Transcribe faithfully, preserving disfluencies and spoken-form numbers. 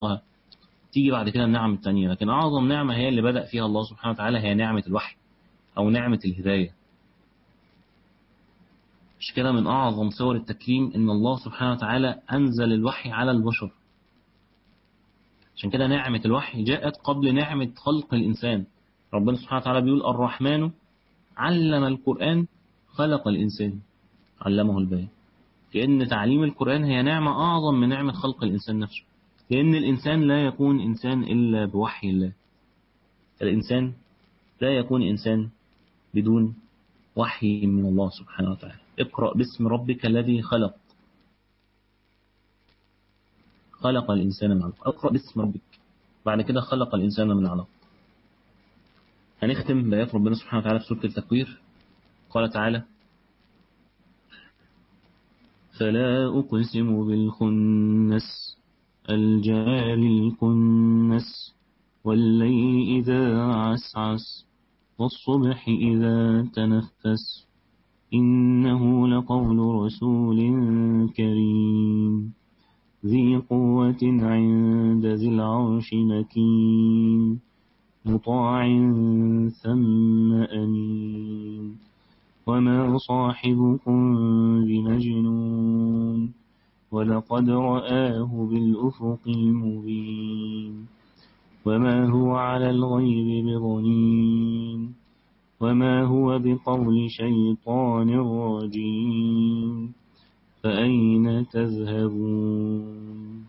تيجي بعد كده النعم التانية. لكن أعظم نعمة هي اللي بدأ فيها الله سبحانه وتعالى، هي نعمة الوحي أو نعمة الهداية. مش كده من أعظم صور التكريم إن الله سبحانه وتعالى أنزل الوحي على البشر. عشان كده نعمة الوحي جاءت قبل نعمة خلق الإنسان. ربنا سبحانه وتعالى بيقول الرحمن علم القرآن خلق الإنسان علمه البيان. لأن تعليم القرآن هي نعمة أعظم من نعمة خلق الإنسان نفسه. لأن الإنسان لا يكون إنسان إلا بوحي الله. الإنسان لا يكون إنسان بدون وحي من الله سبحانه وتعالى. اقرأ باسم ربك الذي خلق خلق الإنسان من علق. اقرأ باسم ربك، بعد كده خلق الإنسان من علق. هنختم بآيات ربنا سبحانه وتعالى في سورة التكوير. قال تعالى فلا أقسم بالخنس الجار الكنس والليل إذا عسعس والصبح إذا تنفس إنه لقول رسول كريم ذي قوة عند ذي العرش مكين مطاع ثم أمين وما صاحبكم بمجنون ولقد رآه بالأفق المبين وما هو على الغيب بضنين وما هو بقول شيطان رجيم فأين تذهبون.